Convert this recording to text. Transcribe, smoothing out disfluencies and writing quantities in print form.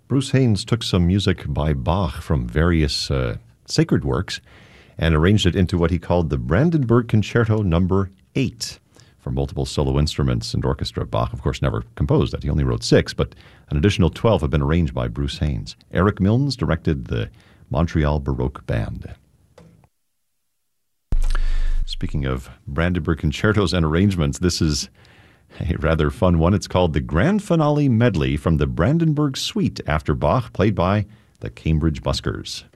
Bruce Haynes took some music by Bach from various sacred works and arranged it into what he called the Brandenburg Concerto No. 8 for multiple solo instruments and orchestra. Bach, of course, never composed that. He only wrote 6, but an additional 12 have been arranged by Bruce Haynes. Eric Milnes directed the Montreal Baroque Band. Speaking of Brandenburg concertos and arrangements, this is a rather fun one. It's called the Grand Finale Medley from the Brandenburg Suite after Bach, played by the Cambridge Buskers.